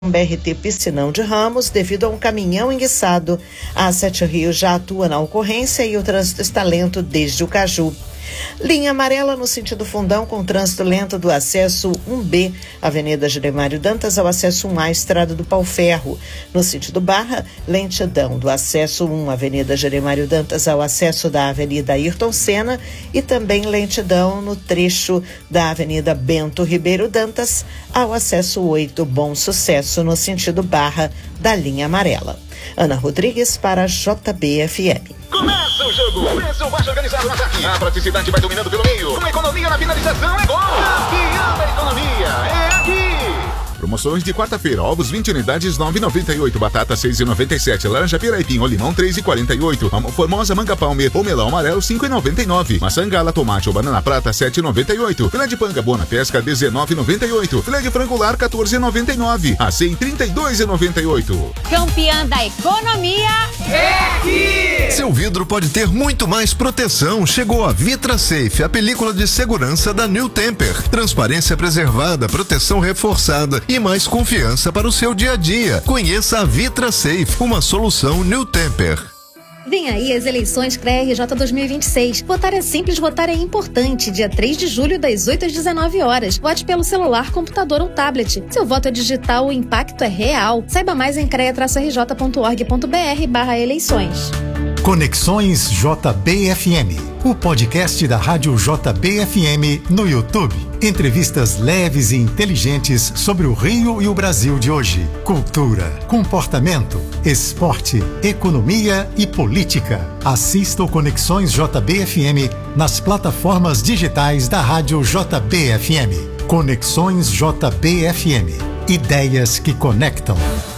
BRT Piscinão de Ramos devido a um caminhão enguiçado. A 7 Rios já atua na ocorrência e o trânsito está lento desde o Caju. Linha amarela no sentido Fundão com trânsito lento do acesso 1B, Avenida Jeremário Dantas ao acesso 1A, Estrada do Pau Ferro. No sentido Barra, lentidão do acesso 1, Avenida Jeremário Dantas ao acesso da Avenida Ayrton Senna e também lentidão no trecho da Avenida Bento Ribeiro Dantas ao acesso 8, Bom Sucesso, no sentido Barra da linha amarela. Ana Rodrigues para JBFM. Começa o jogo, preço baixo organizado na saque. A praticidade vai dominando pelo meio. Com economia na finalização é gol. Campeão da economia é aqui. Promoções de quarta-feira, ovos 20 unidades 9,98, batata 6,97, laranja piraipim ou limão 3,48, amo formosa manga palmer ou melão amarelo 5,99, maçã gala, tomate ou banana prata 7,98, filé de panga boa na pesca 19,98, filé de frango lar 14,99, assim 32,98. Campeã da economia é aqui! Seu vidro pode ter muito mais proteção. Chegou a Vitra Safe, a película de segurança da New Temper. Transparência preservada, proteção reforçada e mais confiança para o seu dia a dia. Conheça a Vitra Safe, uma solução New Temper. Vem aí as eleições CREA-RJ 2026. Votar é simples, votar é importante. Dia 3 de julho, das 8 às 19 horas. Vote pelo celular, computador ou tablet. Seu voto é digital, o impacto é real. Saiba mais em crea-rj.org.br/eleições. Conexões JBFM, o podcast da Rádio JBFM no YouTube. Entrevistas leves e inteligentes sobre o Rio e o Brasil de hoje. Cultura, comportamento, esporte, economia e política. Assista o Conexões JBFM nas plataformas digitais da Rádio JBFM. Conexões JBFM. Ideias que conectam.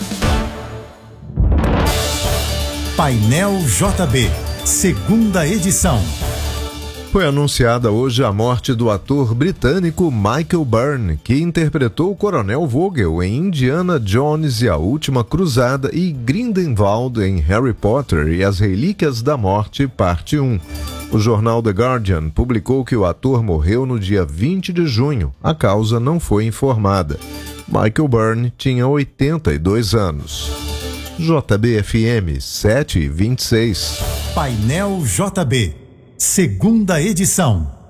Painel JB, segunda edição. Foi anunciada hoje a morte do ator britânico Michael Byrne, que interpretou o Coronel Vogel em Indiana Jones e a Última Cruzada e Grindelwald em Harry Potter e as Relíquias da Morte, parte 1. O jornal The Guardian publicou que o ator morreu no dia 20 de junho. A causa não foi informada. Michael Byrne tinha 82 anos. JBFM 7:26. Painel JB, segunda edição.